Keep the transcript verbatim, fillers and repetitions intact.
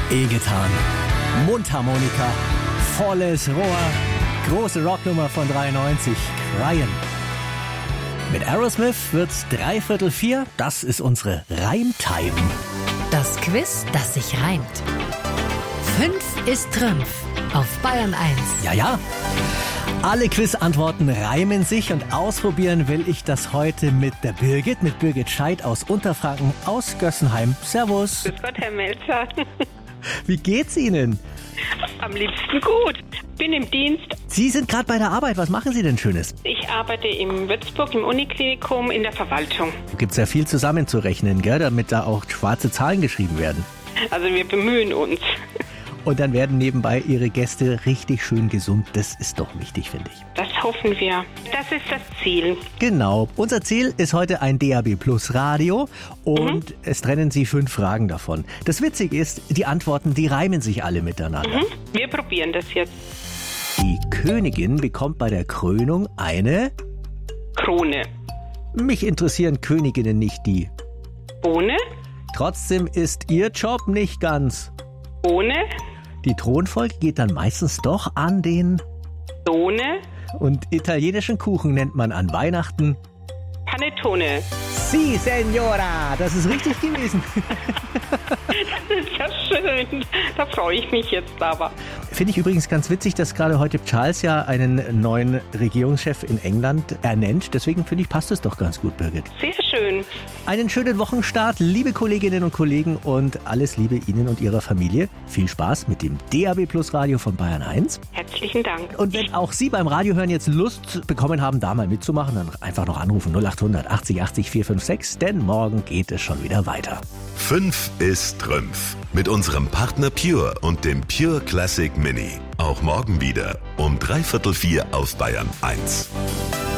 Eh getan. Mundharmonika, volles Rohr, große Rocknummer von dreiundneunzig, Crying. Mit Aerosmith wird's dreiviertel vier, das ist unsere Reimtime. Das Quiz, das sich reimt. Fünf ist Trümpf auf Bayern eins. Ja, ja. Alle Quizantworten reimen sich und ausprobieren will ich das heute mit der Birgit, mit Birgit Scheidt aus Unterfranken, aus Gössenheim. Servus. Grüß Gott, Herr Melzer. Wie geht's Ihnen? Am liebsten gut. Bin im Dienst. Sie sind gerade bei der Arbeit. Was machen Sie denn Schönes? Ich arbeite in Würzburg im Uniklinikum in der Verwaltung. Gibt's ja viel zusammenzurechnen, gell, damit da auch schwarze Zahlen geschrieben werden. Also wir bemühen uns. Und dann werden nebenbei Ihre Gäste richtig schön gesund. Das ist doch wichtig, finde ich. Das hoffen wir. Das ist das Ziel. Genau. Unser Ziel ist heute ein D A B Plus Radio und mhm. es trennen Sie fünf Fragen davon. Das Witzige ist, die Antworten, die reimen sich alle miteinander. Mhm. Wir probieren das jetzt. Die Königin bekommt bei der Krönung eine Krone. Mich interessieren Königinnen nicht, die Bohne. Trotzdem ist ihr Job nicht ganz ohne. Die Thronfolge geht dann meistens doch an den Sohne. Und italienischen Kuchen nennt man an Weihnachten Panettone. Si, Signora, das ist richtig gewesen. Das ist ja schön. Da freue ich mich jetzt aber. Finde ich übrigens ganz witzig, dass gerade heute Charles ja einen neuen Regierungschef in England ernennt. Deswegen finde ich, passt es doch ganz gut, Birgit. Sehr schön. Einen schönen Wochenstart, liebe Kolleginnen und Kollegen, und alles Liebe Ihnen und Ihrer Familie. Viel Spaß mit dem D A B Plus Radio von Bayern eins. Herzlichen Dank. Und wenn auch Sie beim Radiohören jetzt Lust bekommen haben, da mal mitzumachen, dann einfach noch anrufen null acht hundert achtzig achtzig vier fünf sechs, denn morgen geht es schon wieder weiter. Fünf ist Trümpf. Mit unserem Partner Pure und dem Pure Classic Mini. Auch morgen wieder um dreiviertel vier auf Bayern eins.